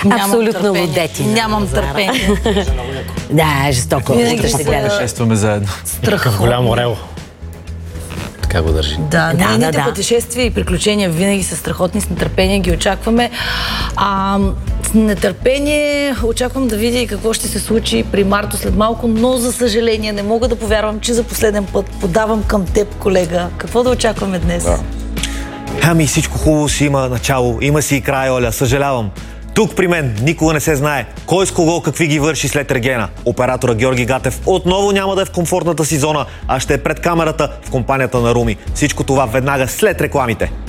Абсолютно водети. Нямам търпение. Да, жестоко. Винаги Ще гледаш. Шестваме заедно. Страхотно. Голям орел. Така го държи. Да, нейните да. пътешествия и приключения винаги са страхотни, с нетърпение ги очакваме. С нетърпение очаквам да видя и какво ще се случи при Марто след малко, но за съжаление не мога да повярвам, че за последен път подавам към теб, колега. Какво да очакваме днес? Да. Ами всичко хубаво си има начало, има си и край, Оля, съжалявам. Тук при мен никога не се знае кой с кого какви ги върши след Ергена. Оператора Георги Гатев отново няма да е в комфортната си зона, а ще е пред камерата в компанията на Руми. Всичко това веднага след рекламите.